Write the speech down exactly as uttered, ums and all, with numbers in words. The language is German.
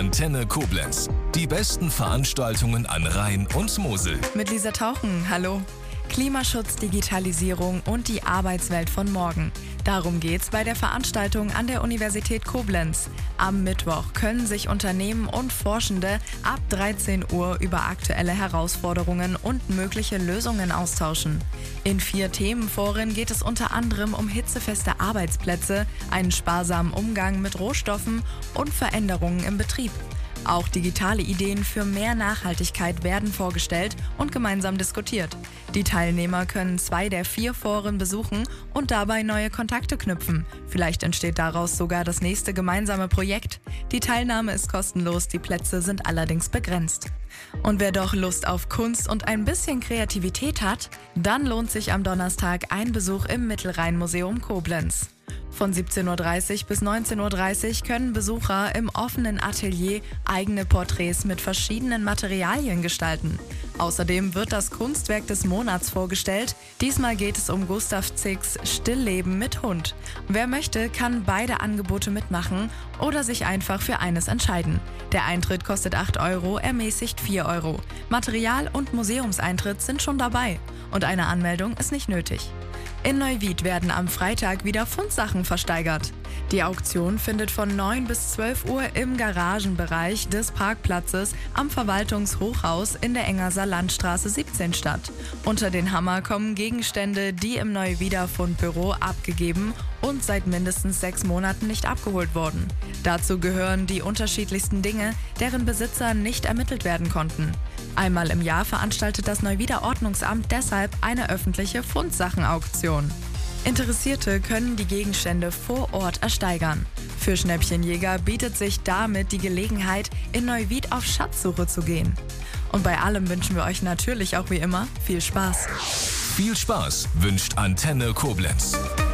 Antenne Koblenz. Die besten Veranstaltungen an Rhein und Mosel. Mit Lisa Tauchen, hallo. Klimaschutz, Digitalisierung und die Arbeitswelt von morgen. Darum geht's bei der Veranstaltung an der Universität Koblenz. Am Mittwoch können sich Unternehmen und Forschende ab dreizehn Uhr über aktuelle Herausforderungen und mögliche Lösungen austauschen. In vier Themenforen geht es unter anderem um hitzefeste Arbeitsplätze, einen sparsamen Umgang mit Rohstoffen und Veränderungen im Betrieb. Auch digitale Ideen für mehr Nachhaltigkeit werden vorgestellt und gemeinsam diskutiert. Die Teilnehmer können zwei der vier Foren besuchen und dabei neue Kontakte knüpfen. Vielleicht entsteht daraus sogar das nächste gemeinsame Projekt. Die Teilnahme ist kostenlos, die Plätze sind allerdings begrenzt. Und wer doch Lust auf Kunst und ein bisschen Kreativität hat, dann lohnt sich am Donnerstag ein Besuch im Mittelrhein-Museum Koblenz. Von siebzehn Uhr dreißig bis neunzehn Uhr dreißig können Besucher im offenen Atelier eigene Porträts mit verschiedenen Materialien gestalten. Außerdem wird das Kunstwerk des Monats vorgestellt. Diesmal geht es um Gustav Zicks Stillleben mit Hund. Wer möchte, kann beide Angebote mitmachen oder sich einfach für eines entscheiden. Der Eintritt kostet acht Euro, ermäßigt vier Euro. Material- und Museumseintritt sind schon dabei und eine Anmeldung ist nicht nötig. In Neuwied werden am Freitag wieder Fundsachen versteigert. Die Auktion findet von neun bis zwölf Uhr im Garagenbereich des Parkplatzes am Verwaltungshochhaus in der Engerser Landstraße siebzehn statt. Unter den Hammer kommen Gegenstände, die im Neuwieder Fundbüro abgegeben und seit mindestens sechs Monaten nicht abgeholt wurden. Dazu gehören die unterschiedlichsten Dinge, deren Besitzer nicht ermittelt werden konnten. Einmal im Jahr veranstaltet das Neuwieder Ordnungsamt deshalb eine öffentliche Fundsachenauktion. Interessierte können die Gegenstände vor Ort ersteigern. Für Schnäppchenjäger bietet sich damit die Gelegenheit, in Neuwied auf Schatzsuche zu gehen. Und bei allem wünschen wir euch natürlich auch wie immer viel Spaß. Viel Spaß wünscht Antenne Koblenz.